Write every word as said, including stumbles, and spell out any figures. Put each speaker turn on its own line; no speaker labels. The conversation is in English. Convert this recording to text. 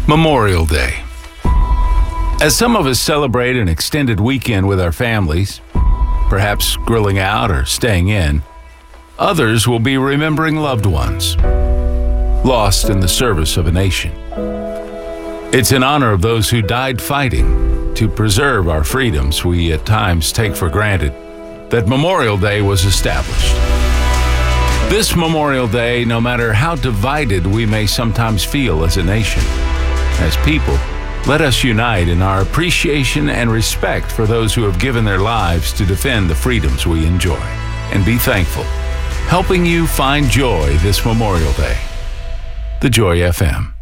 Memorial Day. As some of us celebrate an extended weekend with our families, perhaps grilling out or staying in, others will be remembering loved ones lost in the service of a nation. It's in honor of those who died fighting to preserve our freedoms we at times take for granted that Memorial Day was established. This Memorial Day, no matter how divided we may sometimes feel as a nation, as people, let us unite in our appreciation and respect for those who have given their lives to defend the freedoms we enjoy, and be thankful, helping you find joy this Memorial Day. The Joy F M.